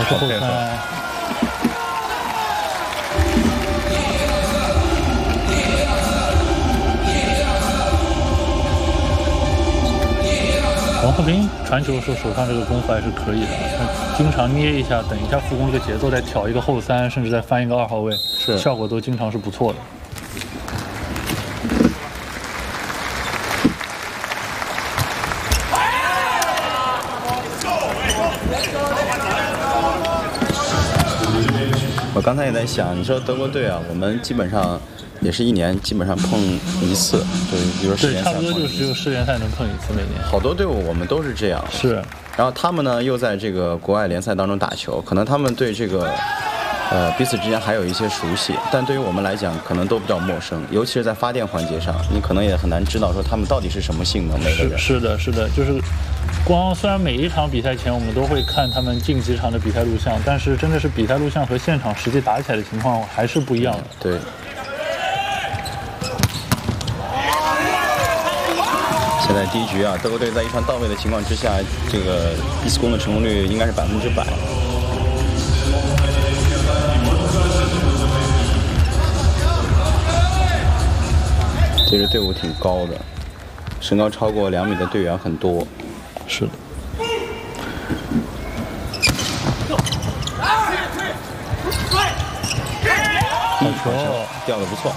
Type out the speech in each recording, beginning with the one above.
还是后三。王鹤斌传球的时候手上这个功夫还是可以的，他经常捏一下，等一下复攻这个节奏，再挑一个后三，甚至再翻一个2号位，效果都经常是不错的。 我刚才也在想，你说德国队啊，我们基本上也是1年基本上碰1次，就是比如说世联赛， 差不多就只有世联赛能碰1次每年。 好多队伍我们都是这样。 是。 然后他们呢又在这个国外联赛当中打球，可能他们对这个彼此之间还有一些熟悉，但对于我们来讲可能都比较陌生，尤其是在发电环节上，你可能也很难知道说他们到底是什么性能。每个人是的，就是虽然每一场比赛前我们都会看他们近几场的比赛录像，但是真的是比赛录像和现场实际打起来的情况还是不一样的。 对。现在第一局啊，德国队在一传到位的情况之下，这个第4攻的成功率应该是100%。这支队伍挺高的，身高超过2米的队员很多。 是的。好球， 掉得不错。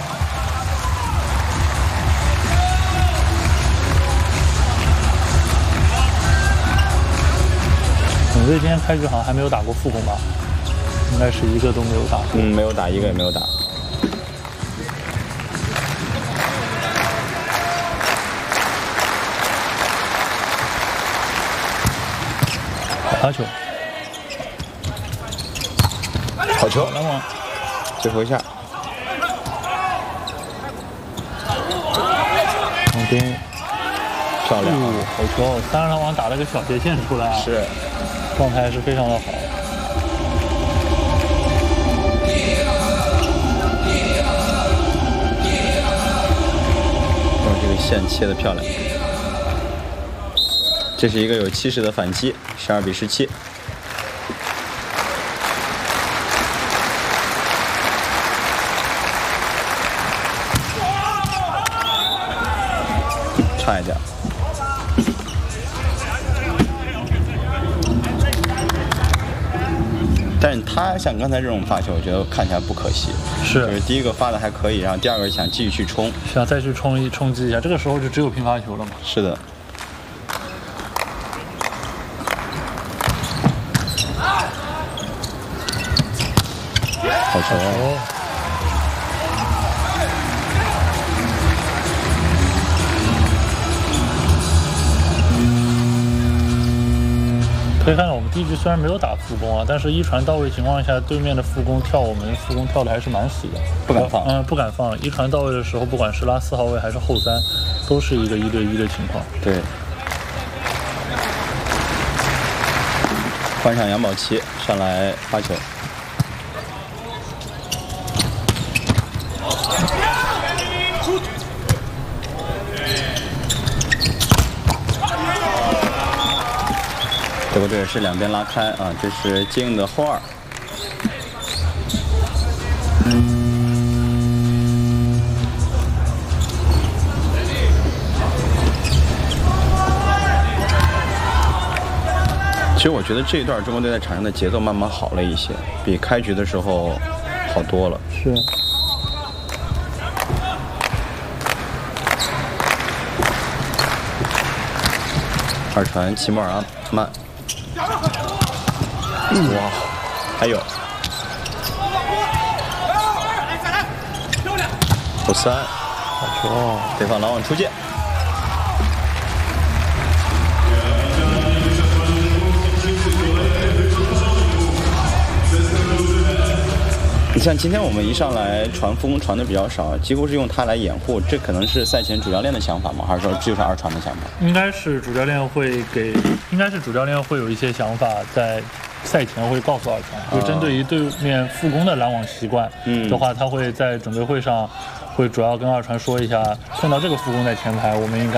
我们队今天开局好像还没有打过副攻吧？应该是一个都没有打过。 没有打，一个也没有打。 好球！ 好球！ 篮网， 最后一下。 王斌， 漂亮！ 好球！3人篮网打了个小斜线出来啊！ 是， 状态是非常的好。 这个线切得漂亮。这是一个有气势的反击，12比17。差一点。但是他像刚才这种发球，我觉得看起来不可惜。就是第一个发的还可以，然后第二个想继续去冲， 想再去冲击一下，这个时候就只有平发球了嘛。 是的。好球！ 可以看到我们第一局虽然没有打副攻啊，但是一传到位情况下，对面的副攻跳我们副攻跳的还是蛮死的， 不敢放。 不敢放。一传到位的时候，不管是拉4号位还是后3，都是一个1对1的情况。 对。换上杨宝琦上来发球。德国队是两边拉开啊，这是接应的后2。其实我觉得这一段中国队在场上的节奏慢慢好了一些，比开局的时候好多了。 是。 2传齐默尔阿曼。哇，还有后3， 好球！ 对方篮网出界。你像今天我们一上来传副攻传的比较少，几乎是用它来掩护，这可能是赛前主教练的想法吗？还是说这就是2传的想法？ 应该是主教练会有一些想法，在赛前会告诉2传，就针对于对面副攻的篮网习惯的话，他会在准备会上会主要跟2传说一下，碰到这个副攻在前排，我们应该